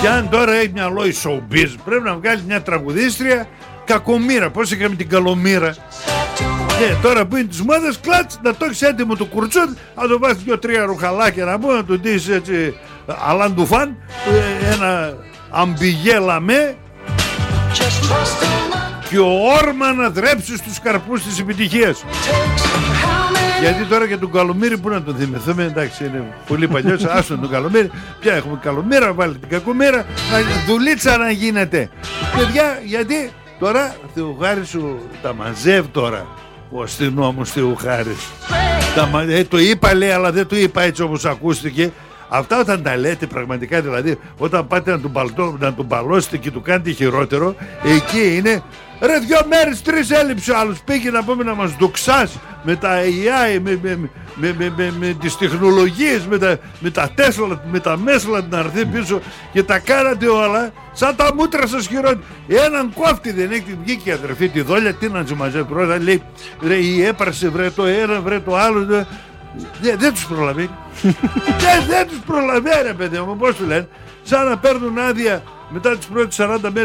Και αν τώρα έχει μυαλό η showbiz, πρέπει να βγάλει μια τραγουδίστρια κακομοίρα. Πώς είχαμε την Καλομήρα. Τώρα που είναι της μόδας, κλάτς, να το έχεις έτοιμο το κουρτσούδι, να το βάζεις 2-3 ρουχαλάκια να πω, να του ντύσεις έτσι αλαντουφάν, ένα αμπιγέλα με, και ο όρμα να δρέψει στους καρπούς της επιτυχίας. Γιατί τώρα και τον Καλομήρη που να τον θυμηθούμε, εντάξει, είναι πολύ παλιός, άστον τον Καλομήρη, πια έχουμε Καλομήρα, βάλε την Κακομήρα, δουλίτσα να γίνεται. Παιδιά, γιατί τώρα Θεοχάρης σου τα μαζεύει τώρα, ο αστυνόμος Θεοχάρης. Το είπα, λέει, αλλά δεν το είπα έτσι όπως ακούστηκε. Αυτά όταν τα λέτε πραγματικά, δηλαδή όταν πάτε να τον παλώσετε και του κάνετε χειρότερο, εκεί είναι ρε 2 μέρες 3 έλειψε ο άλλος, πήγε να πούμε να μας δοξάσει με τα AI, με τις τεχνολογίες, με τα Tesla, με τα Mesla να έρθει πίσω και τα κάνατε όλα σαν τα μούτρα σας χειρότερα. Έναν κόφτη δεν έχει, βγήκε η αδερφή τη Δόλια, τι να σου μαζεύει πρώτα, λέει ρε η έπαρσε, βρε το ένα, βρε το άλλο. Δεν τους προλαβαίνει. Δεν τους προλαβαίνει, παιδί μου, πώς του λένε. Σαν να παίρνουν άδεια μετά τις πρώτες 40 μέρες